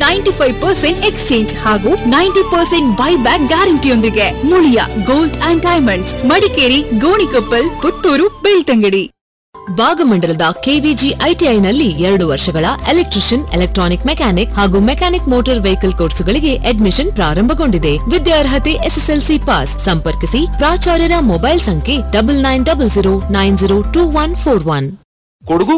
95% exchange ಹಾಗೂ 90% buyback ಗ್ಯಾರಂಟಿಯೊಂದಿಗೆ Muliya gold and diamonds, Madikeri, Gonikoppal, Puttur, Belthangady. ಭಾಗಮಂಡಲದ KVG ಐಟಿಐನಲ್ಲಿ 2 ವರ್ಷಗಳ electrician, electronic mechanic ಹಾಗೂ ಮೆಕ್ಯಾನಿಕ್ ಮೋಟಾರ್ ವೆಹಿಕಲ್ ಕೋರ್ಸುಗಳಿಗೆ ಅಡ್ಮಿಷನ್ ಪ್ರಾರಂಭಗೊಂಡಿದೆ. ವಿದ್ಯಾರ್ಹತೆ ಎಸ್ಎಸ್ಎಲ್ಸಿ ಪಾಸ್. ಸಂಪರ್ಕಿಸಿ ಪ್ರಾಚಾರ್ಯರ ಮೊಬೈಲ್ ಸಂಖ್ಯೆ 9900902141. ಕೊಡಗು